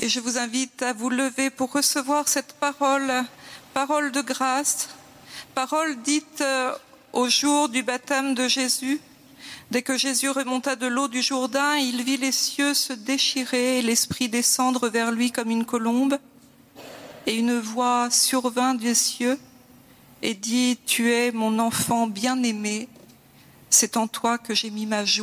Et je vous invite à vous lever pour recevoir cette parole, parole de grâce, parole dite au jour du baptême de Jésus. Dès que Jésus remonta de l'eau du Jourdain, il vit les cieux se déchirer et l'Esprit descendre vers lui comme une colombe. Et une voix survint des cieux et dit « Tu es mon enfant bien-aimé, c'est en toi que j'ai mis ma joie. »